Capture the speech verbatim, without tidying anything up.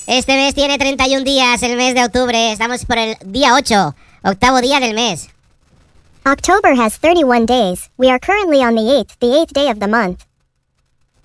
Este mes tiene treinta y un días, el mes de octubre. Estamos por el día ocho, octavo día del mes. October has thirty-one days. We are currently on the eighth, the eighth day of the month.